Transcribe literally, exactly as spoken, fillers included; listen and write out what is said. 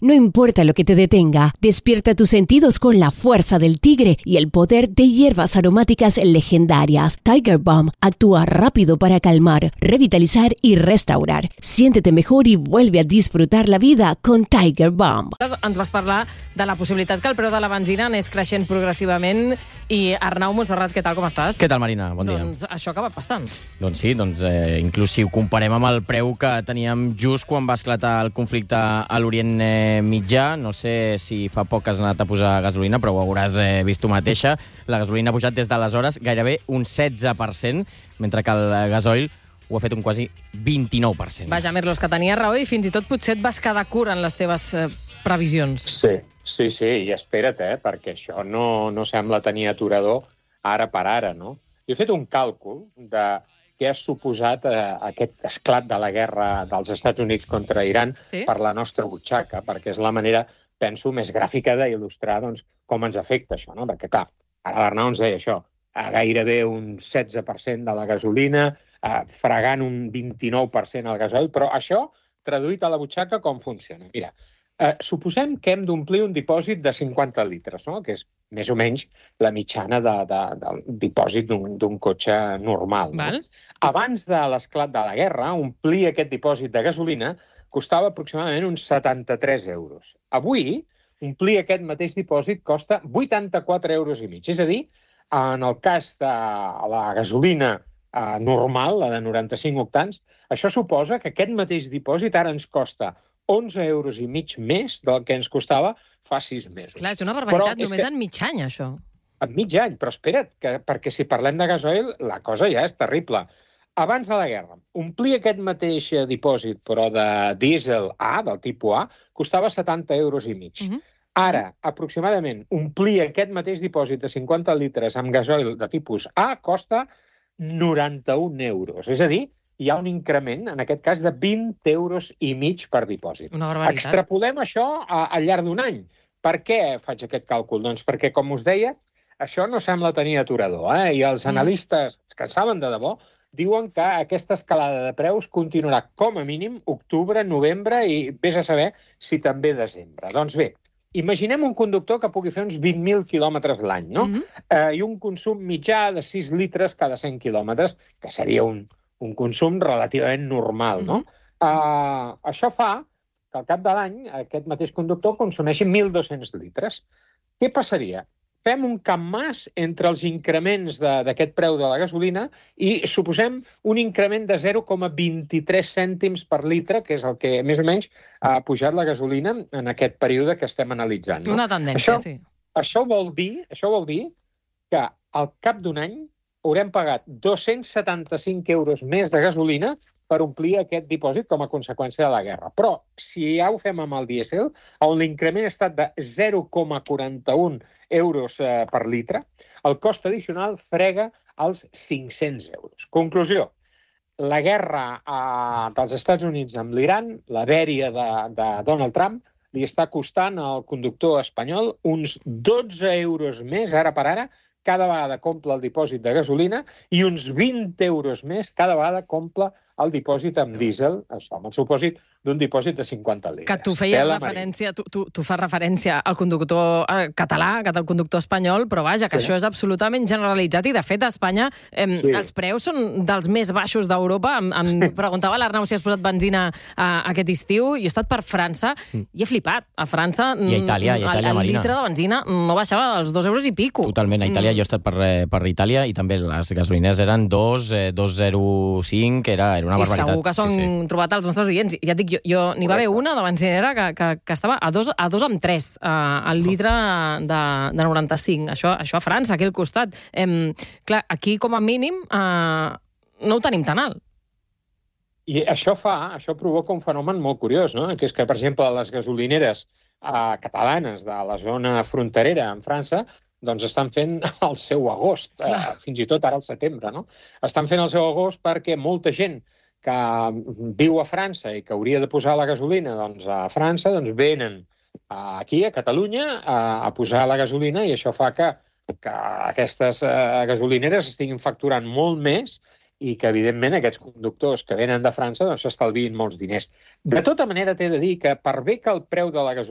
No importa lo que te detenga, despierta tus sentidos con la fuerza del tigre y el poder de hierbas aromáticas legendarias. Tiger Balm actúa rápido para calmar, revitalizar y restaurar. Siéntete mejor y vuelve a disfrutar la vida con Tiger Balm. Ens vas parlar de la possibilitat que el preu de la benzina anés creixent progressivament i Arnau Montserrat, què tal, com estàs? Què tal, Marina? Bon dia. Doncs això acaba passant. Doncs sí, doncs, eh, inclús si ho comparem amb el preu que teníem just quan va esclatar el conflicte a l'Orient eh, Mitjà, no sé si fa poc has anat a posar gasolina, però ho hauràs eh, vist tu mateixa, la gasolina ha pujat des d'aleshores gairebé un setze per cent, mentre que el gasoil ho ha fet un quasi vint-i-nou per cent. Vaja, Merlos, que tenia raó i fins i tot potser et vas quedar curt en les teves eh, previsions. Sí, sí, sí, i espera't, eh, perquè això no, no sembla tenir aturador ara per ara, no? Jo he fet un càlcul de què ha suposat eh, aquest esclat de la guerra dels Estats Units contra Iran Sí? per la nostra butxaca, perquè és la manera, penso, més gràfica d'il·lustrar doncs, com ens afecta això, no? Perquè, clar, ara l'Arnau ens deia això, eh, gairebé un setze per cent de la gasolina, eh, fregant un vint-i-nou per cent al gasoil, però això, traduït a la butxaca, com funciona? Mira, eh, suposem que hem d'omplir un dipòsit de cinquanta litres, no? Que és més o menys la mitjana de, de, del dipòsit d'un cotxe normal. No? Val. Abans de l'esclat de la guerra, omplir aquest dipòsit de gasolina costava aproximadament uns setanta-tres euros. Avui, omplir aquest mateix dipòsit costa vuitanta-quatre euros i mig. És a dir, en el cas de la gasolina eh, normal, la de noranta-cinc octans, això suposa que aquest mateix dipòsit ara ens costa onze euros i mig més del que ens costava fa sis mesos. Clar, és una barbaritat, Però és només que- en mig any, això. En mig any, però espera't, que, perquè si parlem de gasoil, la cosa ja és terrible. Abans de la guerra, omplir aquest mateix eh, dipòsit, però de dièsel A, del tipus A, costava setanta euros i mig. Mhm. Ara, aproximadament, omplir aquest mateix dipòsit de cinquanta litres amb gasoil de tipus A costa noranta-un euros. És a dir, hi ha un increment, en aquest cas, de vint euros i mig per dipòsit. Una barbaritat. Extrapolem això a, al llarg d'un any. Per què faig aquest càlcul? Doncs perquè, com us deia, això no sembla tenir aturador, eh? I els Mm. analistes, que en saben de debò, diuen que aquesta escalada de preus continuarà com a mínim octubre, novembre i vés a saber si també desembre. Doncs bé, imaginem un conductor que pugui fer uns vint mil quilòmetres l'any, no? Mhm. eh, I un consum mitjà de sis litres cada cent quilòmetres, que seria un, un consum relativament normal, no? Mhm. Uh, això fa que al cap de l'any aquest mateix conductor consumeixi mil dos-cents litres. Què passaria? Fem un campmàs entre els increments de- d'aquest preu de la gasolina i suposem un increment de zero coma vint-i-tres cèntims per litre, que és el que més o menys ha pujat la gasolina en aquest període que estem analitzant. No? Una tendència, Això- sí. Això vol dir, això vol dir que al cap d'un any haurem pagat dos-cents setanta-cinc euros més de gasolina per omplir aquest dipòsit com a conseqüència de la guerra. Però, si ja ho fem amb el dièsel, on l'increment ha estat de zero coma quaranta-un euros eh, per litre, el cost addicional frega els cinc-cents euros. Conclusió, la guerra eh, dels Estats Units amb l'Iran, la dèria de, de Donald Trump, li està costant al conductor espanyol uns dotze euros més, ara per ara, cada vegada compla el dipòsit de gasolina i uns vint euros més cada vegada compla el dipòsit amb dièsel, això, amb el supòsit d'un dipòsit de cinquanta litres. Que tu feies Tela referència, tu, tu, tu fas referència al conductor eh, català, al conductor espanyol, però vaja, que Sí. això és absolutament generalitzat i, de fet, a Espanya eh, Sí. els preus són dels més baixos d'Europa. Em, em preguntava l'Arnau si has posat benzina eh, aquest estiu. Jo he estat per França i he flipat. A França I a Itàlia, i a Itàlia, el, el Marina. litre de benzina no baixava dels dos euros i pico. Totalment. A Itàlia Mm. jo he estat per, eh, per Itàlia i també les gasolineres eren dos, eh, dos coma zero cinc, era, era una I barbaritat. segur que són Sí, sí. trobat els nostres oients. Ja et dic, jo, jo n'hi va haver Correcte. una de benzinera que, que, que estava a dos, a dos amb tres, eh, al litre de, de noranta-cinc. Això, això a França, aquí al costat. Em, clar, aquí, com a mínim, eh, no ho tenim tan alt. I això fa, això provoca un fenomen molt curiós, no? Que és que, per exemple, les gasolineres eh, catalanes de la zona fronterera en França doncs estan fent el seu agost, eh, Clar. fins i tot ara al setembre, no? Estan fent el seu agost perquè molta gent que viu a França i que hauria de posar la gasolina doncs, a França, doncs venen eh, aquí, a Catalunya, a, a posar la gasolina, i això fa que, que aquestes eh, gasolineres estiguin facturant molt més i que, evidentment, aquests conductors que venen de França doncs s'estalviïn molts diners. De tota manera, t'he de dir que per bé que el preu de la gasolina